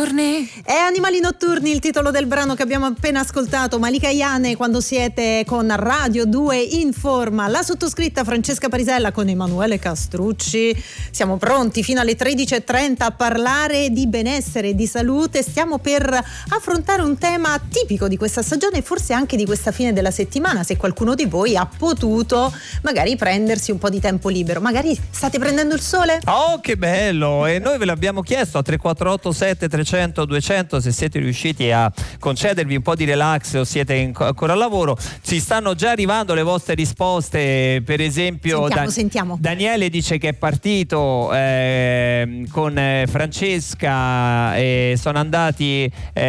notturni. È Animali notturni il titolo del brano che abbiamo appena ascoltato. Malika Iane, quando siete con Radio 2 Informa. La sottoscritta Francesca Parisella con Emanuele Castrucci. Siamo pronti fino alle 13:30 a parlare di benessere e di salute. Stiamo per affrontare un tema tipico di questa stagione e forse anche di questa fine della settimana, se qualcuno di voi ha potuto magari prendersi un po' di tempo libero. Magari state prendendo il sole? Oh, che bello! E noi ve l'abbiamo chiesto a 348 7300 200 se siete riusciti a concedervi un po' di relax o siete ancora al lavoro. Ci stanno già arrivando le vostre risposte. Per esempio sentiamo. Daniele dice che è partito con Francesca e sono andati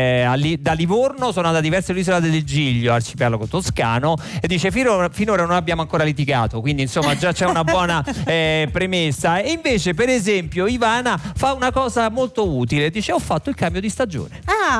da Livorno, sono andati verso l'isola del Giglio, arcipelago toscano, e dice finora non abbiamo ancora litigato, quindi insomma già c'è una buona premessa. E invece per esempio Ivana fa una cosa molto utile, dice: ho fatto il cambio di stagione.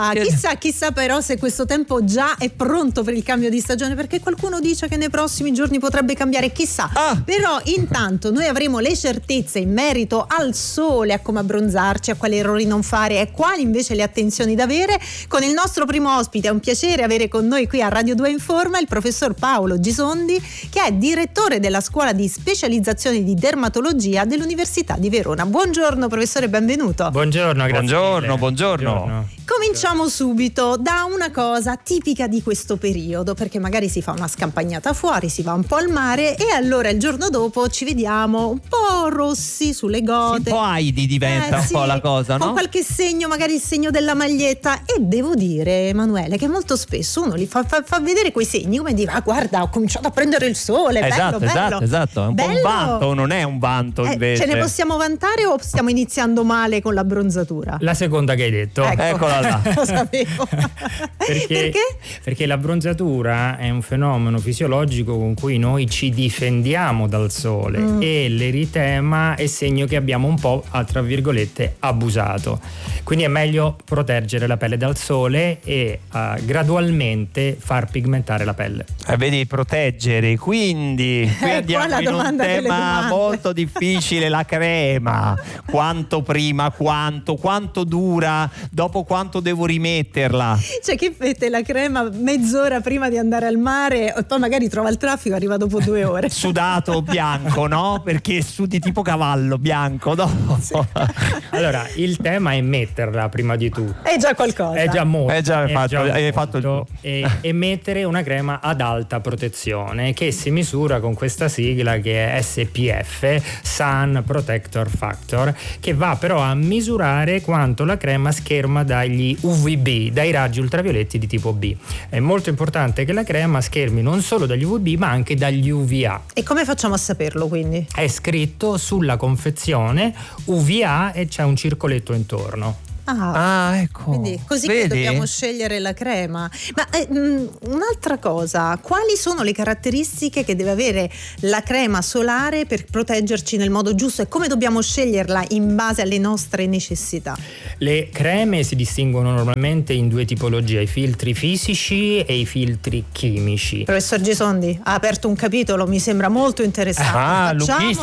Chissà però se questo tempo già è pronto per il cambio di stagione, perché qualcuno dice che nei prossimi giorni potrebbe cambiare, chissà. Però intanto noi avremo le certezze in merito al sole, a come abbronzarci, a quali errori non fare e quali invece le attenzioni da avere con il nostro primo ospite. È un piacere avere con noi qui a Radio 2 Informa il professor Paolo Gisondi, che è direttore della scuola di specializzazione di dermatologia dell'Università di Verona. Buongiorno professore, benvenuto. Buongiorno, grazie. Buongiorno. Cominciamo subito da una cosa tipica di questo periodo, perché magari si fa una scampagnata fuori, si va un po' al mare e allora il giorno dopo ci vediamo un po' rossi sulle gote. Un po' Heidi diventa un po' la cosa, no? Con qualche segno, magari il segno della maglietta. E devo dire, Emanuele, che molto spesso uno li fa vedere quei segni come dire: guarda, ho cominciato a prendere il sole, bello. Esatto, è un po' un vanto, non è un vanto invece. Ce ne possiamo vantare o stiamo iniziando male con l'abbronzatura? La seconda che hai detto. Eccola là. Lo sapevo. Perché? Perché l'abbronzatura è un fenomeno fisiologico con cui noi ci difendiamo dal sole e l'eritema è segno che abbiamo un po', tra virgolette, abusato. Quindi è meglio proteggere la pelle dal sole e gradualmente far pigmentare la pelle. Vedi, proteggere, quindi qui andiamo in un tema molto difficile, la crema. Quanto prima, quanto dura, dopo quanto devo rimetterla? Cioè, chi mette la crema mezz'ora prima di andare al mare e poi magari trova il traffico, arriva dopo 2 ore. Sudato bianco, no? Perché sudi tipo cavallo bianco, no? Sì. Allora, il tema è metterla prima di tutto. È già qualcosa. È già molto. Hai fatto il... e mettere una crema ad alta protezione che si misura con questa sigla che è SPF, Sun Protector Factor, che va però a misurare quanto la crema scherma dagli UVB, dai raggi ultravioletti di tipo B. È molto importante che la crema schermi non solo dagli UVB ma anche dagli UVA. E come facciamo a saperlo, quindi? È scritto sulla confezione UVA e c'è un circoletto intorno. Ecco. Quindi così che dobbiamo scegliere la crema. Ma un'altra cosa, quali sono le caratteristiche che deve avere la crema solare per proteggerci nel modo giusto e come dobbiamo sceglierla in base alle nostre necessità? Le creme si distinguono normalmente in 2 tipologie: i filtri fisici e i filtri chimici. Professor Gisondi ha aperto un capitolo, mi sembra molto interessante.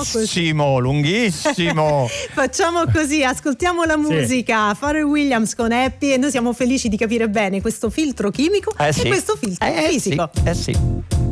Lunghissimo. Facciamo così, ascoltiamo la musica. Pharrell Williams con Happy e noi siamo felici di capire bene questo filtro chimico e questo filtro fisico. Sì.